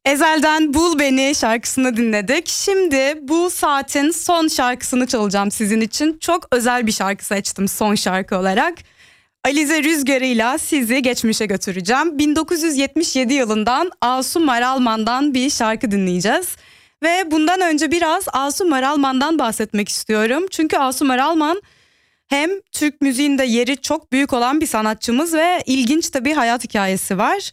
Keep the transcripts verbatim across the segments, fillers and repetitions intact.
Ezel'den Bul Beni şarkısını dinledik. Şimdi bu saatin son şarkısını çalacağım sizin için. Çok özel bir şarkı seçtim son şarkı olarak. Alize Rüzgarı'yla sizi geçmişe götüreceğim. bin dokuz yüz yetmiş yedi yılından Asu Maralman'dan bir şarkı dinleyeceğiz. Ve bundan önce biraz Asu Maralman'dan bahsetmek istiyorum. Çünkü Asu Maralman hem Türk müziğinde yeri çok büyük olan bir sanatçımız ve ilginç de bir hayat hikayesi var.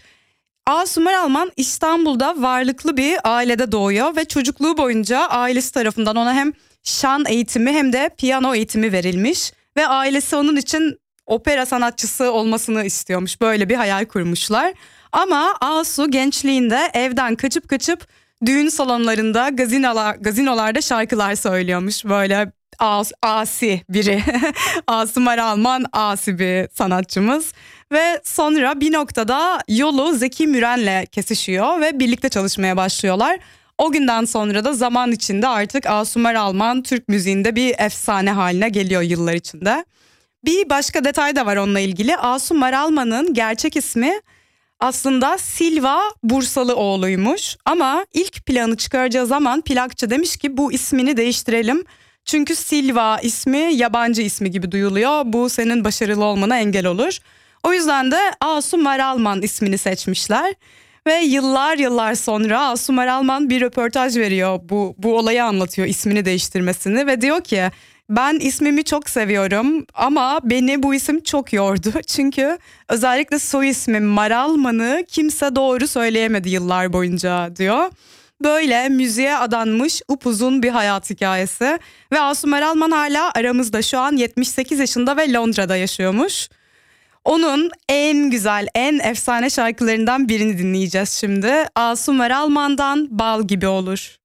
Asu Maralman İstanbul'da varlıklı bir ailede doğuyor ve çocukluğu boyunca ailesi tarafından ona hem şan eğitimi hem de piyano eğitimi verilmiş. Ve ailesi onun için opera sanatçısı olmasını istiyormuş, böyle bir hayal kurmuşlar. Ama Asu gençliğinde evden kaçıp kaçıp düğün salonlarında, gazinolar, gazinolarda şarkılar söylüyormuş. Böyle as, asi biri. Asu Maralman asi bir sanatçımız. Ve sonra bir noktada yolu Zeki Müren'le kesişiyor ve birlikte çalışmaya başlıyorlar. O günden sonra da zaman içinde artık Asu Maralman Türk müziğinde bir efsane haline geliyor yıllar içinde. Bir başka detay da var onunla ilgili. Asu Maralman'ın gerçek ismi aslında Silva Bursalıoğlu'ymuş. Ama ilk planı çıkaracağı zaman plakçı demiş ki bu ismini değiştirelim. Çünkü Silva ismi yabancı ismi gibi duyuluyor. Bu senin başarılı olmana engel olur. O yüzden de Asu Maralman ismini seçmişler. Ve yıllar yıllar sonra Asu Maralman bir röportaj veriyor. Bu, bu olayı anlatıyor, ismini değiştirmesini. Ve diyor ki ben ismimi çok seviyorum ama beni bu isim çok yordu. Çünkü özellikle soy ismim Maralman'ı kimse doğru söyleyemedi yıllar boyunca diyor. Böyle müziğe adanmış upuzun bir hayat hikayesi. Ve Asu Maralman hala aramızda, şu an yetmiş sekiz yaşında ve Londra'da yaşıyormuş. Onun en güzel, en efsane şarkılarından birini dinleyeceğiz şimdi. Asu Maralman'dan Bal Gibi Olur.